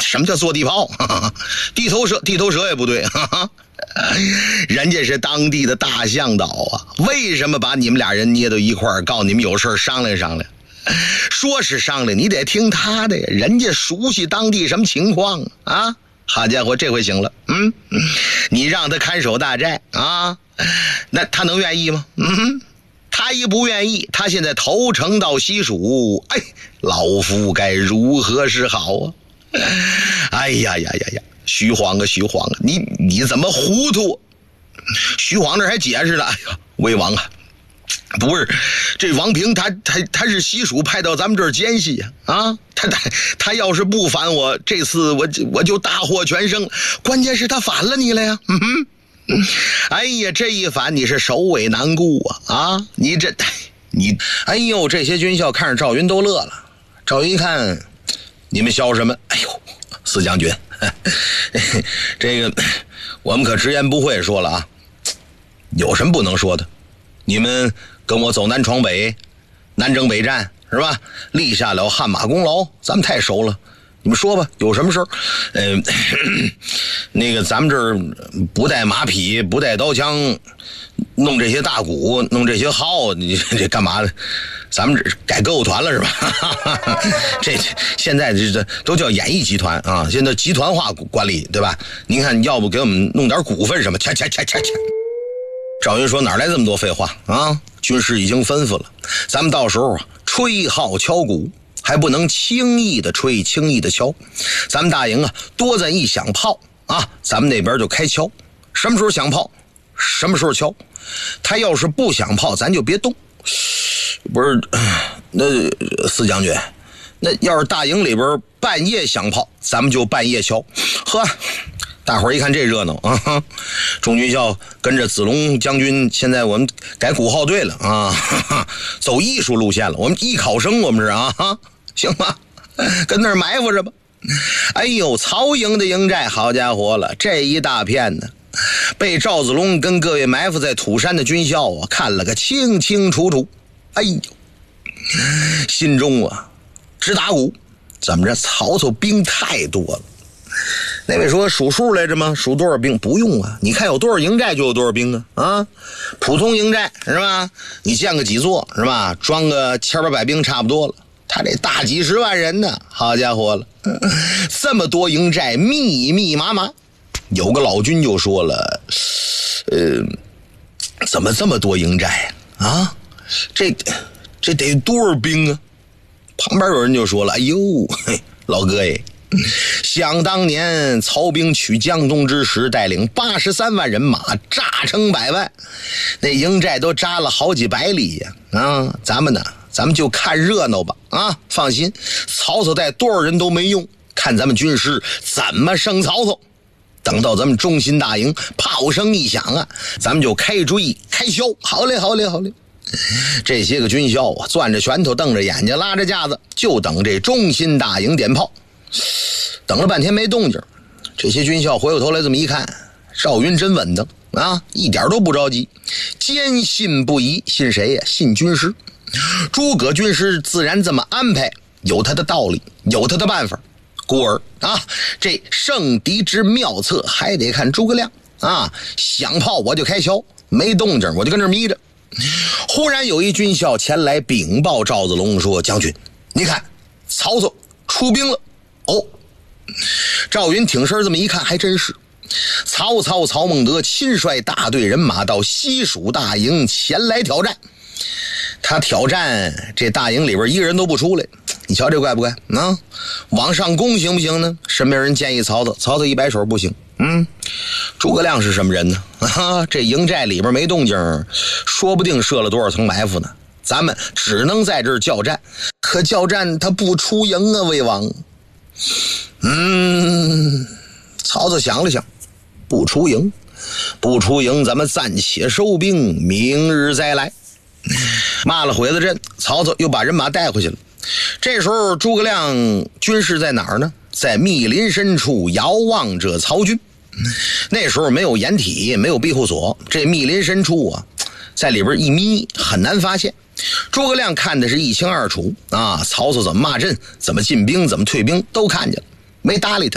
什么叫坐地炮？地头蛇也不对。人家是当地的大向导啊，为什么把你们俩人捏到一块儿，告诉你们有事商量商量？说是商量，你得听他的呀，人家熟悉当地什么情况啊？好家伙，这回行了，你让他看守大寨啊，那他能愿意吗？他一不愿意，他现在投诚到西蜀，老夫该如何是好啊？哎呀，徐晃啊，你怎么糊涂？徐晃这还解释了，魏王啊，不是这王平他是西蜀派到咱们这儿奸细啊，他要是不反我，这次我就大获全胜。关键是他反了你了呀，哎呀，这一反你是首尾难顾啊！你哎呦，这些军校看着赵云都乐了。赵云一看，你们笑什么？哎呦，四将军，这个我们可直言不讳说了啊，有什么不能说的？你们跟我走南闯北，南征北战是吧？立下了汗马功劳，咱们太熟了。你们说吧，有什么事儿？那个咱们这儿不带马匹，不带刀枪，弄这些大鼓，弄这些号，你这干嘛的？咱们这改歌舞团了是吧？这现在这都叫演艺集团啊，现在集团化管理对吧？您看，要不给我们弄点股份什么？切。赵云说：“哪来这么多废话啊？军师已经吩咐了，咱们到时候吹号敲鼓。”还不能轻易的吹，轻易的敲。咱们大营啊，多咱一响炮啊，咱们那边就开敲。什么时候响炮，什么时候敲。他要是不响炮，咱就别动。不是，那四将军，那要是大营里边半夜响炮，咱们就半夜敲。呵，大伙儿一看这热闹啊！中军校跟着子龙将军，现在我们改鼓号队了啊，走艺术路线了。我们艺考生，我们是啊。行吧，跟那儿埋伏着吧。哎呦，曹营的营寨，好家伙了，这一大片呢，被赵子龙跟各位埋伏在土山的军校啊看了个清清楚楚。哎呦，心中啊直打鼓，怎么着？曹操兵太多了。那位说数数来着吗？数多少兵？不用啊，你看有多少营寨就有多少兵啊！普通营寨是吧？你建个几座是吧？装个1800兵差不多了。他这大几十万人呢，好家伙了，这么多营寨密密麻麻。有个老军就说了，怎么这么多营寨啊？这得多少兵啊？旁边有人就说了，哎呦，老哥哎，想当年曹兵取江东之时，带领83万人马，炸成100万，那营寨都扎了好几百里呀！啊，咱们就看热闹吧啊！放心，曹操带多少人都没用，看咱们军师怎么胜曹操。等到咱们中心大营炮声一响啊，咱们就开追开削。好嘞。这些个军校啊，攥着拳头，瞪着眼睛，拉着架子，就等这中心大营点炮。等了半天没动静，这些军校回过头来这么一看，赵云真稳当啊，一点都不着急，坚信不疑。信谁呀？信军师。诸葛军师自然这么安排，有他的道理，有他的办法。故而啊，这胜敌之妙策还得看诸葛亮啊。响炮我就开敲，没动静我就跟这眯着。忽然有一军校前来禀报赵子龙说：“将军，你看曹操出兵了。”哦，赵云挺身这么一看，还真是。曹操曹孟德亲率大队人马到西蜀大营前来挑战。他挑战这大营里边一个人都不出来，你瞧这怪不怪啊？往上攻行不行呢？身边人建议曹操一摆手，不行。诸葛亮是什么人呢？这营寨里边没动静，说不定设了多少层埋伏呢。咱们只能在这儿交战，可交战他不出营啊，魏王。曹操想了想，不出营，咱们暂且收兵，明日再来。骂了回子阵，曹操又把人马带回去了。这时候诸葛亮军士在哪儿呢？在密林深处遥望着曹军。那时候没有掩体，没有庇护所，这密林深处啊，在里边一眯很难发现。诸葛亮看的是一清二楚啊，曹操怎么骂阵，怎么进兵，怎么退兵都看见了，没搭理他。